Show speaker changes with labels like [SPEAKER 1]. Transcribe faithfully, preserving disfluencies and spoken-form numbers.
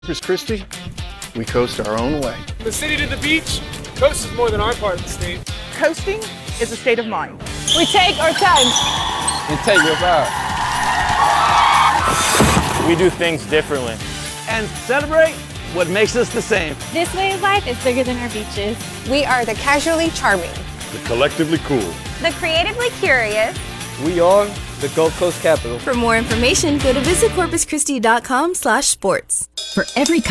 [SPEAKER 1] Corpus Christi, we coast our own way.
[SPEAKER 2] From the city to the beach, coast is more than our part of the state.
[SPEAKER 3] Coasting is a state of mind.
[SPEAKER 4] We take our time.
[SPEAKER 5] And take your pride.
[SPEAKER 6] We do things differently.
[SPEAKER 7] And celebrate what makes us the same.
[SPEAKER 8] This way of life is bigger than our beaches.
[SPEAKER 9] We are the casually charming.
[SPEAKER 10] The collectively cool.
[SPEAKER 11] The creatively curious.
[SPEAKER 5] We are the Gulf Coast capital.
[SPEAKER 12] For more information, go to visit corpus christi dot com slash sports.
[SPEAKER 13] For every